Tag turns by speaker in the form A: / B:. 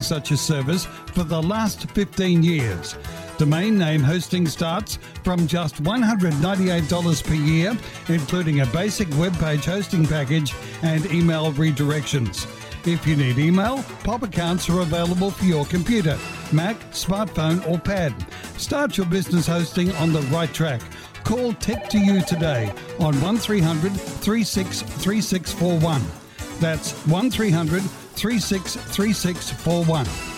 A: such a service for the last 15 years. Domain name hosting starts from just $198 per year, including a basic web page hosting package and email redirections. If you need email, POP accounts are available for your computer, Mac, smartphone or pad. Start your business hosting on the right track. Call Tech2You today on 1300 363641. That's 1300 363641.